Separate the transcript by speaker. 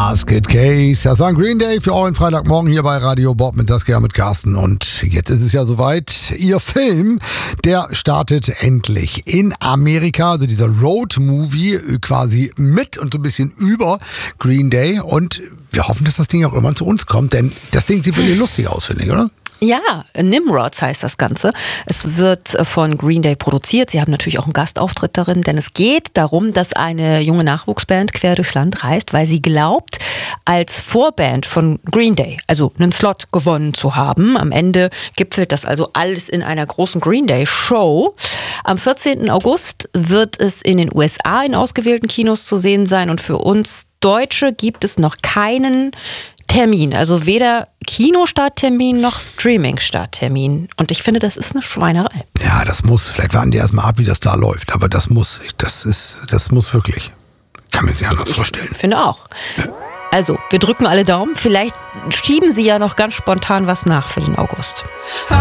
Speaker 1: Basket Case. Das war ein Green Day für euren Freitagmorgen hier bei Radio Bob mit Saskia, mit Carsten. Und jetzt ist es ja soweit. Ihr Film, der startet endlich in Amerika. Also dieser Road-Movie quasi mit und so ein bisschen über Green Day. Und wir hoffen, dass das Ding auch irgendwann zu uns kommt. Denn das Ding sieht wirklich lustig aus, finde ich, oder?
Speaker 2: Ja, Nimrods heißt das Ganze. Es wird von Green Day produziert. Sie haben natürlich auch einen Gastauftritt darin, denn es geht darum, dass eine junge Nachwuchsband quer durchs Land reist, weil sie glaubt, als Vorband von Green Day, also einen Slot gewonnen zu haben. Am Ende gipfelt das also alles in einer großen Green Day Show. Am 14. August wird es in den USA in ausgewählten Kinos zu sehen sein und für uns Deutsche gibt es noch keinen Termin, also weder Kinostarttermin noch Streaming-Starttermin. Und ich finde, das ist eine Schweinerei.
Speaker 1: Ja, das muss. Vielleicht warten die erstmal ab, wie das da läuft. Aber das muss. Das muss wirklich. Kann man sich anders vorstellen.
Speaker 2: Ich finde auch. Also, wir drücken alle Daumen. Vielleicht schieben sie ja noch ganz spontan was nach für den August.